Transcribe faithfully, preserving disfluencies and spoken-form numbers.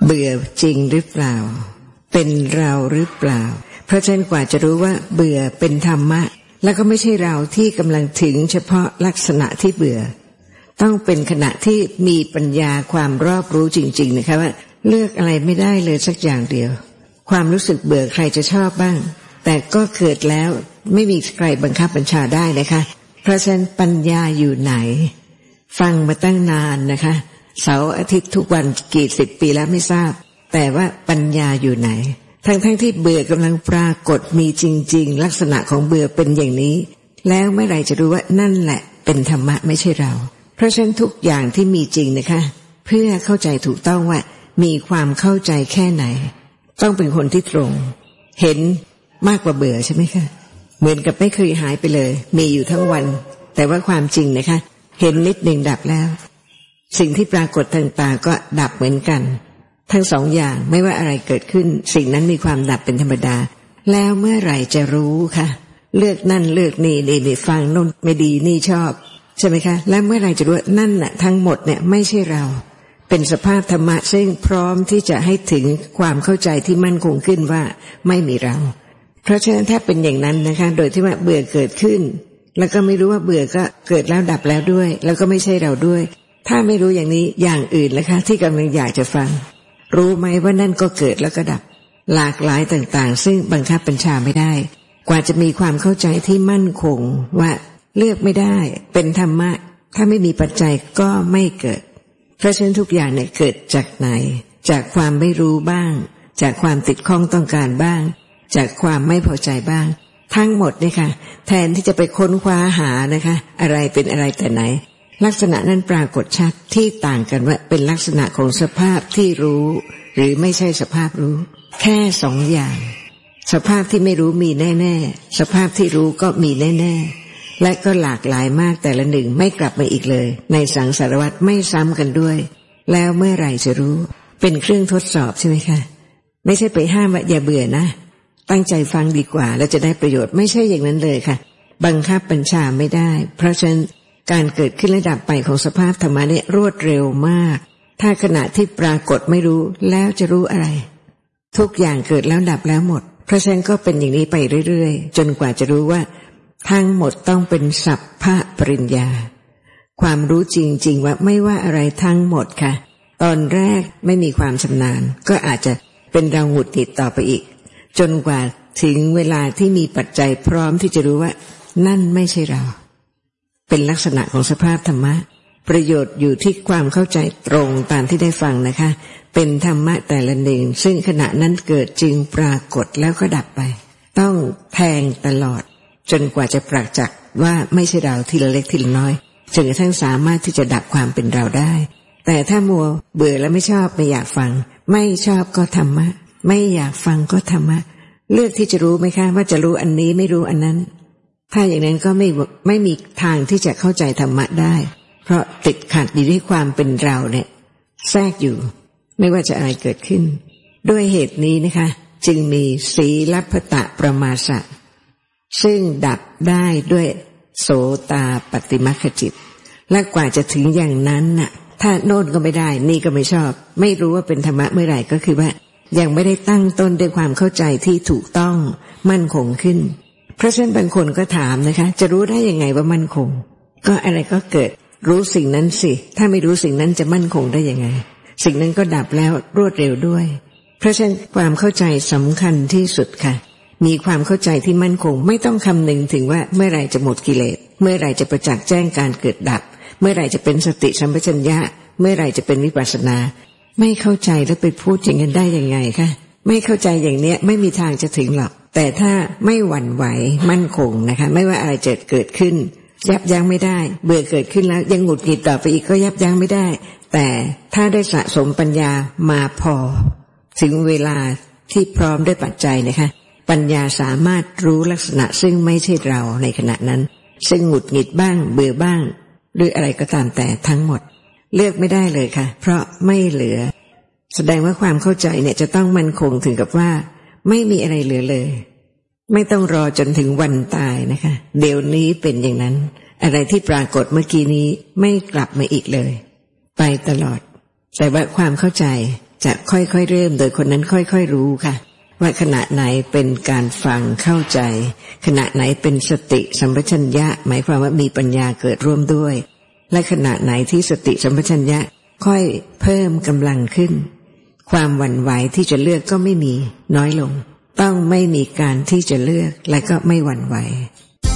เบื่อจริงหรือเปล่าเป็นเราหรือเปล่าเพราะฉะนั้นกว่าจะรู้ว่าเบื่อเป็นธรรมะแล้วก็ไม่ใช่เราที่กำลังถึงเฉพาะลักษณะที่เบื่อต้องเป็นขณะที่มีปัญญาความรอบรู้จริงๆนะคะว่าเลือกอะไรไม่ได้เลยสักอย่างเดียวความรู้สึกเบื่อใครจะชอบบ้างแต่ก็เกิดแล้วไม่มีใครบังคับบัญชาได้นะคะเพราะฉะนั้นปัญญาอยู่ไหนฟังมาตั้งนานนะคะเสาร์อาทิตย์ทุกวันกี่สิบปีแล้วไม่ทราบแต่ว่าปัญญาอยู่ไหนทั้งๆ ท, ที่เบื่อกำลังปรากฏมีจริงๆลักษณะของเบื่อเป็นอย่างนี้แล้วเมื่อไหร่จะรู้ว่านั่นแหละเป็นธรรมะไม่ใช่เราเพราะฉะนั้นทุกอย่างที่มีจริงนะคะเพื่อเข้าใจถูกต้องว่ามีความเข้าใจแค่ไหนต้องเป็นคนที่ตรงเห็นมากกว่าเบื่อใช่ไหมคะเหมือนกับไม่เคยหายไปเลยมีอยู่ทั้งวันแต่ว่าความจริงนะคะเห็นนิดหนึ่งดับแล้วสิ่งที่ปรากฏต่างๆก็ดับเหมือนกันทั้งสองอย่างไม่ว่าอะไรเกิดขึ้นสิ่งนั้นมีความดับเป็นธรรมดาแล้วเมื่อไหร่จะรู้คะเลือกนั่นเลือกนี่นี่นี่ฟังนู่นไม่ดีนี่ชอบใช่ไหมคะแล้วเมื่อไหร่จะรู้นั่นน่ะทั้งหมดเนี่ยไม่ใช่เราเป็นสภาพธรรมะซึ่งพร้อมที่จะให้ถึงความเข้าใจที่มั่นคงขึ้นว่าไม่มีเราเพราะฉะนั้นถ้าเป็นอย่างนั้นนะคะโดยที่ว่าเบื่อเกิดขึ้นแล้วก็ไม่รู้ว่าเบื่อก็เกิดแล้วดับแล้วด้วยแล้วก็ไม่ใช่เราด้วยถ้าไม่รู้อย่างนี้อย่างอื่นนะคะที่กำลังอยากจะฟังรู้ไหมว่านั่นก็เกิดแล้วก็ดับหลากหลายต่างๆซึ่งบังคับบัญชาไม่ได้กว่าจะมีความเข้าใจที่มั่นคงว่าเลือกไม่ได้เป็นธรรมะถ้าไม่มีปัจจัยก็ไม่เกิดเพราะฉะนั้นทุกอย่างเนี่ยเกิดจากไหนจากความไม่รู้บ้างจากความติดข้องต้องการบ้างจากความไม่พอใจบ้างทั้งหมดเนี่ยค่ะแทนที่จะไปค้นคว้าหานะคะอะไรเป็นอะไรแต่ไหนลักษณะนั้นปรากฏชัดที่ต่างกันว่าเป็นลักษณะของสภาพที่รู้หรือไม่ใช่สภาพรู้แค่สองอย่างสภาพที่ไม่รู้มีแน่ๆสภาพที่รู้ก็มีแน่ๆและก็หลากหลายมากแต่ละหนึ่งไม่กลับมาอีกเลยในสังสารวัฏไม่ซ้ำกันด้วยแล้วเมื่อไหร่จะรู้เป็นเครื่องทดสอบใช่ไหมคะไม่ใช่ไปห้ามว่าอย่าเบื่อนะตั้งใจฟังดีกว่าแล้วจะได้ประโยชน์ไม่ใช่อย่างนั้นเลยค่ะบังคับบัญชาไม่ได้เพราะฉะนั้นการเกิดขึ้นและดับไปของสภาพธรรมะเนี่ยรวดเร็วมากถ้าขณะที่ปรากฏไม่รู้แล้วจะรู้อะไรทุกอย่างเกิดแล้วดับแล้วหมดเพราะฉะนั้นก็เป็นอย่างนี้ไปเรื่อยๆจนกว่าจะรู้ว่าทั้งหมดต้องเป็นสัพพะปริญญาความรู้จริงๆว่าไม่ว่าอะไรทั้งหมดค่ะตอนแรกไม่มีความชำนาญก็อาจจะเป็นเราหงุดหงิดต่อไปอีกจนกว่าถึงเวลาที่มีปัจจัยพร้อมที่จะรู้ว่านั่นไม่ใช่เราเป็นลักษณะของสภาพธรรมะประโยชน์อยู่ที่ความเข้าใจตรงตามที่ได้ฟังนะคะเป็นธรรมะแต่ละหนึ่งซึ่งขณะนั้นเกิดจึงปรากฏแล้วก็ดับไปต้องแทงตลอดจนกว่าจะปรากฏจักว่าไม่ใช่เราทีละเล็กทีละน้อยจนกระทั่งสามารถที่จะดับความเป็นเราได้แต่ถ้ามัวเบื่อแล้วไม่ชอบไม่อยากฟังไม่ชอบก็ธรรมะไม่อยากฟังก็ธรรมะเลือกที่จะรู้ไหมคะว่าจะรู้อันนี้ไม่รู้อันนั้นถ้าอย่างนั้นก็ไม่ไม่มีทางที่จะเข้าใจธรรมะได้เพราะติดขัดอยู่ที่ความเป็นเราเนี่ยแทรกอยู่ไม่ว่าจะอะไรเกิดขึ้นด้วยเหตุนี้นะคะจึงมีสีลัพพตะประมาสะซึ่งดับได้ด้วยโสตาปัตติมัคคจิตและกว่าจะถึงอย่างนั้นน่ะถ้าโน่นก็ไม่ได้นี่ก็ไม่ชอบไม่รู้ว่าเป็นธรรมะเมื่อไหร่ก็คือว่ายังไม่ได้ตั้งต้นด้วยความเข้าใจที่ถูกต้องมั่นคงขึ้นเพราะฉะนั้นบางคนก็ถามนะคะจะรู้ได้ยังไงว่ามั่นคงก็อะไรก็เกิดรู้สิ่งนั้นสิถ้าไม่รู้สิ่งนั้นจะมั่นคงได้ยังไงสิ่งนั้นก็ดับแล้วรวดเร็วด้วยเพราะฉะนั้นความเข้าใจสำคัญที่สุดค่ะมีความเข้าใจที่มั่นคงไม่ต้องคำนึงถึงว่าเมื่อไหร่จะหมดกิเลสเมื่อไหร่จะประจักษ์แจ้งการเกิดดับเมื่อไหร่จะเป็นสติสัมปชัญญะเมื่อไหร่จะเป็นวิปัสสนาไม่เข้าใจแล้วไปพูดอย่างนั้นได้ยังไงคะไม่เข้าใจอย่างเนี้ยไม่มีทางจะถึงหรอกแต่ถ้าไม่หวั่นไหวมั่นคงนะคะไม่ว่าอะไรจะเกิดขึ้นยับยั้งไม่ได้เบื่อเกิดขึ้นแล้วยังหงุดหงิดต่อไปอีกก็ยับยั้งไม่ได้แต่ถ้าได้สะสมปัญญามาพอถึงเวลาที่พร้อมด้วยปัจจัยนะคะปัญญาสามารถรู้ลักษณะซึ่งไม่ใช่เราในขณะนั้นซึ่งหงุดหงิดบ้างเบื่อบ้างหรืออะไรก็ตามแต่ทั้งหมดเลือกไม่ได้เลยค่ะเพราะไม่เหลือแสดงว่าความเข้าใจเนี่ยจะต้องมั่นคงถึงกับว่าไม่มีอะไรเหลือเลยไม่ต้องรอจนถึงวันตายนะคะเดี๋ยวนี้เป็นอย่างนั้นอะไรที่ปรากฏเมื่อกี้นี้ไม่กลับมาอีกเลยไปตลอดแต่ว่าความเข้าใจจะค่อยๆเริ่มโดยคนนั้นค่อยๆรู้ค่ะว่าขณะไหนเป็นการฟังเข้าใจขณะไหนเป็นสติสัมปชัญญะหมายความว่ามีปัญญาเกิดร่วมด้วยและขณะไหนที่สติสัมปชัญญะค่อยเพิ่มกำลังขึ้นความหวั่นไหวที่จะเลือกก็ไม่มีน้อยลงต้องไม่มีการที่จะเลือกและก็ไม่หวั่นไหว